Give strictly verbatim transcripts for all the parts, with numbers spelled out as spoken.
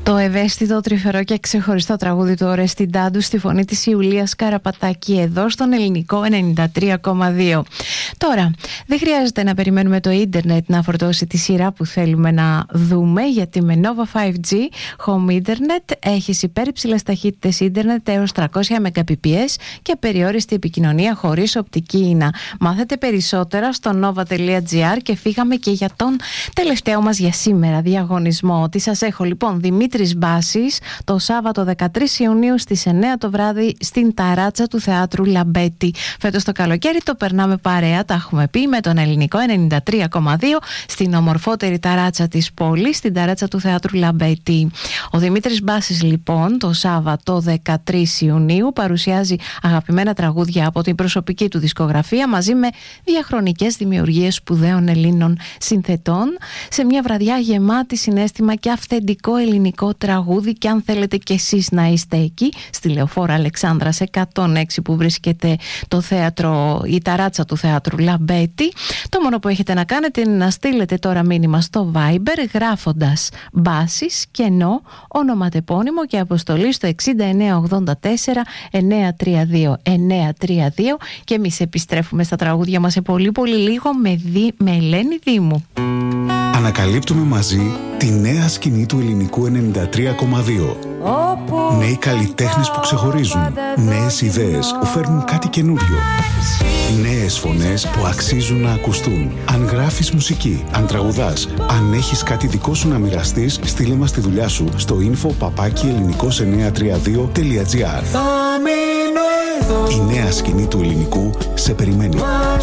Το ευαίσθητο, τρυφερό και ξεχωριστό τραγούδι του Ορέστη Ντάντου στη φωνή της Ιουλίας Καραπατάκη εδώ στον Ελληνικό ενενήντα τρία κόμμα δύο. Τώρα, δεν χρειάζεται να περιμένουμε το ίντερνετ να φορτώσει τη σειρά που θέλουμε να δούμε, γιατί με Nova φάιβ τζι Home Internet έχεις υπέρυψηλες ταχύτητες ίντερνετ έως τριακόσια Mbps και περιόριστη επικοινωνία χωρίς οπτική ίνα. Μάθετε περισσότερα στο nova τελεία gr και φύγαμε και για τον τελευταίο μας για σήμερα διαγωνισμό. Τι σας έχω λοιπόν? Δημήτρης Μπάσης το Σάββατο δεκατρείς Ιουνίου στις εννιά το βράδυ στην ταράτσα του Θεάτρου Λαμπέτη. Φέτος το καλοκαίρι το περνάμε παρέα, τα έχουμε πει, με τον Ελληνικό ενενήντα τρία κόμμα δύο στην ομορφότερη ταράτσα της πόλης, στην ταράτσα του Θεάτρου Λαμπέτη. Ο Δημήτρης Μπάσης λοιπόν το Σάββατο δεκατρείς Ιουνίου παρουσιάζει αγαπημένα τραγούδια από την προσωπική του δισκογραφία μαζί με διαχρονικές δημιουργίες σπουδαίων Ελλήνων συνθετών σε μια βραδιά γεμάτη συναίσθημα και αυθεντικό ελληνικό τραγούδι. Και αν θέλετε κι εσείς να είστε εκεί, στη Λεωφόρο Αλεξάνδρας εκατόν έξι που βρίσκεται το θέατρο, η ταράτσα του Θεάτρου Λαμπέτη, το μόνο που έχετε να κάνετε είναι να στείλετε τώρα μήνυμα στο Viber γράφοντας Μπάσης, κενό, ονοματεπώνυμο και αποστολή στο εξήντα εννιά ογδόντα τέσσερα εννιακόσια τριάντα δύο εννιακόσια τριάντα δύο και εμείς επιστρέφουμε στα τραγούδια μας σε πολύ πολύ λίγο με, δι... με Ελένη Δήμου. Ανακαλύπτουμε μαζί τη νέα σκηνή του Ελληνικού ενενήντα τρία κόμμα δύο. Νέοι καλλιτέχνες που ξεχωρίζουν. Νέες ιδέες που φέρνουν κάτι καινούριο. Νέες φωνές που αξίζουν να ακουστούν. Αν γράφεις μουσική, αν τραγουδάς, αν έχεις κάτι δικό σου να μοιραστείς, στείλε μας τη δουλειά σου στο info παπάκι ελληνικός εννιακόσια τριάντα δύο τελεία gr. Η νέα σκηνή του ελληνικού σε περιμένει.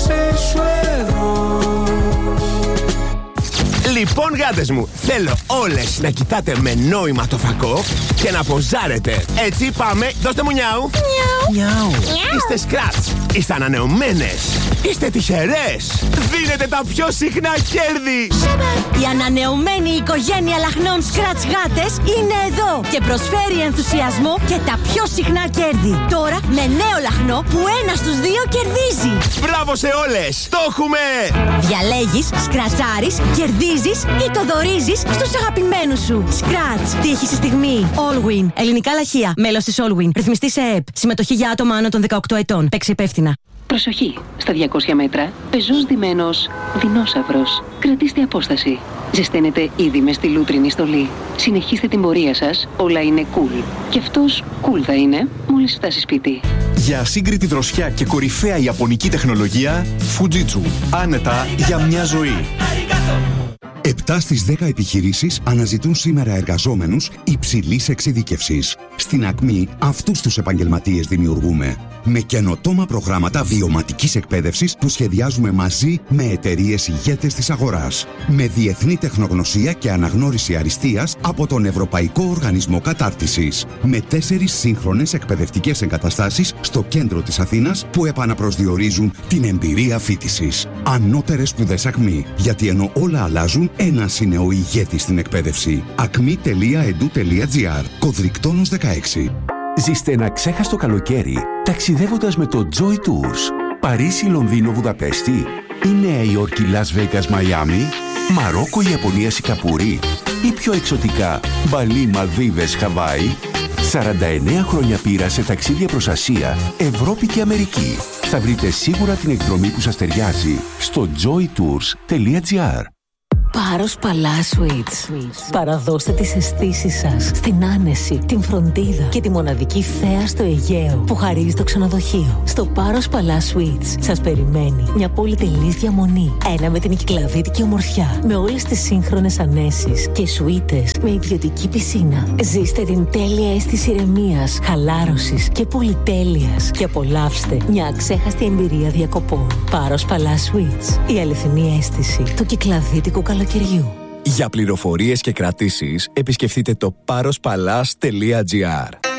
Λοιπόν, γάτες μου, θέλω όλες να κοιτάτε με νόημα το φακό και να ποζάρετε. Έτσι, πάμε, δώστε μου νιάου. Νιάου. Είστε σκράτς, είστε ανανεωμένες, είστε τυχερές. Δίνετε τα πιο συχνά κέρδη. Η ανανεωμένη οικογένεια λαχνών σκράτς γάτες είναι εδώ και προσφέρει ενθουσιασμό και τα πιο συχνά κέρδη. Τώρα με νέο λαχνό που ένα στους δύο κερδίζει. Μπράβο σε όλες, το έχουμε. Διαλέγεις, σκρατσάρεις, κερδίζεις ή το δωρίζεις στους αγαπημένους σου. Scratch. Τύχη στιγμή. Allwin. Ελληνικά λαχεία. Μέλος της Allwin. Ρυθμιστή σε ΕΕΠ. Συμμετοχή για άτομα άνω των δεκαοκτώ ετών. Παίξε υπεύθυνα. Προσοχή! Στα διακόσια μέτρα, πεζός ντυμένος δεινόσαυρος. Κρατήστε απόσταση. Ζεσταίνετε ήδη με στη λούτρινη στολή. Συνεχίστε την πορεία σας. Όλα είναι cool. Και αυτός cool θα είναι μόλις φτάσει σπίτι. Για ασύγκριτη δροσιά και κορυφαία ιαπωνική τεχνολογία, Fujitsu. Άνετα για μια ζωή. επτά στις δέκα επιχειρήσεις αναζητούν σήμερα εργαζόμενους υψηλής εξειδίκευσης. Στην Ακμή αυτούς τους επαγγελματίες δημιουργούμε. Με καινοτόμα προγράμματα βιωματικής εκπαίδευσης που σχεδιάζουμε μαζί με εταιρείες ηγέτες της αγοράς. Με διεθνή τεχνογνωσία και αναγνώριση αριστείας από τον Ευρωπαϊκό Οργανισμό Κατάρτισης. Με τέσσερις σύγχρονες εκπαιδευτικές εγκαταστάσεις στο κέντρο της Αθήνας που επαναπροσδιορίζουν την εμπειρία φοιτησης. Ανώτερες σπουδές Ακμή. Γιατί ενώ όλα αλλάζουν, ένας είναι ο ηγέτης στην εκπαίδευση. ακμή τελεία ed τελεία gr. Κωδρικτόνος δεκαέξι. Ζήστε ένα ξέχαστο καλοκαίρι ταξιδεύοντας με το Joy Tours. Παρίσι, Λονδίνο, Βουδαπέστη ή Νέα Υόρκη, Las Vegas, Μαϊάμι, Μαρόκο, Ιαπωνία, Σιγκαπούρη ή πιο εξωτικά Μπαλί, Μαλδίβες, Χαβάη. σαράντα εννέα χρόνια πείρα σε ταξίδια προς Ασία, Ευρώπη και Αμερική. Θα βρείτε σίγουρα την εκδρομή που σας ταιριάζει στο joy tours τελεία gr. Πάρος Παλά Suites. Παραδώστε τις αισθήσεις σας στην άνεση, την φροντίδα και τη μοναδική θέα στο Αιγαίο που χαρίζει το ξενοδοχείο. Στο Πάρος Παλά Suites σας περιμένει μια πολυτελής διαμονή. Ένα με την κυκλαδίτικη ομορφιά, με όλες τις σύγχρονες ανέσεις και σουίτες με ιδιωτική πισίνα. Ζήστε την τέλεια αίσθηση ηρεμίας, χαλάρωσης και πολυτέλειας και απολαύστε μια αξέχαστη εμπειρία διακοπών. Πάρος Παλά Suites. Η αληθινή αίσθηση του κυκλαδίτικου καλοκαιριού. Για πληροφορίες και κρατήσεις επισκεφτείτε το πάρος παλάς τελεία gr.